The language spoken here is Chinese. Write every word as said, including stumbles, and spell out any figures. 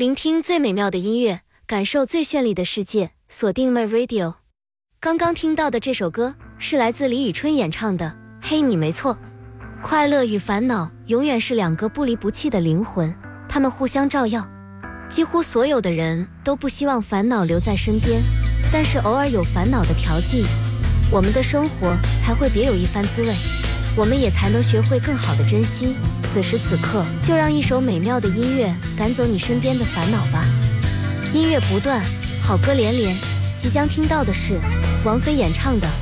聆听最美妙的音乐，感受最绚丽的世界，锁定 My Radio。 刚刚听到的这首歌是来自李宇春演唱的《嘿你没错》。快乐与烦恼永远是两个不离不弃的灵魂，它们互相照耀。几乎所有的人都不希望烦恼留在身边，但是偶尔有烦恼的调剂，我们的生活才会别有一番滋味，我们也才能学会更好的珍惜。此时此刻，就让一首美妙的音乐赶走你身边的烦恼吧。音乐不断，好歌连连，即将听到的是王菲演唱的《